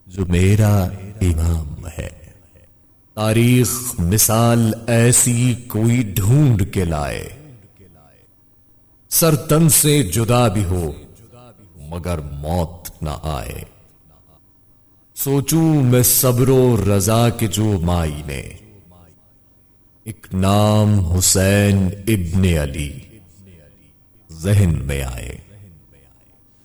जो मेरा इमाम है। तारीख मिसाल ऐसी कोई ढूंढ के लाए, सर तन से जुदा भी हो मगर मौत ना आए। सोचूं मैं सब्रो रजा के जो माई ने, एक नाम हुसैन इब्ने अली जहन में आए।